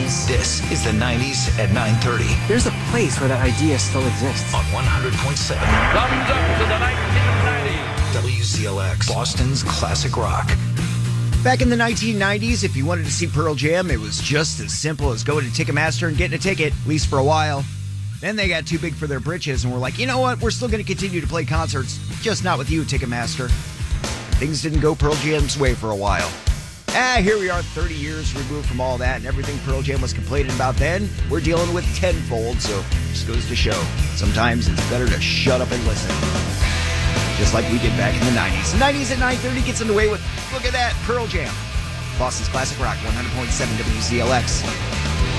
90s. This is the 90s at 9:30 There's a place where that idea still exists. on 100.7 Thumbs up to the 1990s. WZLX, Boston's classic rock. Back in the 1990s, if you wanted to see Pearl Jam, it was just as simple as going to Ticketmaster and getting a ticket, at least for a while. Then they got too big for their britches and were like, you know what, we're still going to continue to play concerts, just not with you, Ticketmaster. Things didn't go Pearl Jam's way for a while. Here we are 30 years removed from all that, and everything Pearl Jam was complaining about then, we're dealing with tenfold, so just goes to show. Sometimes it's better to shut up and listen. Just like we did back in the 90s. The 90s at 9:30 gets underway with, look at that, Pearl Jam. Boston's Classic Rock, 100.7 WZLX.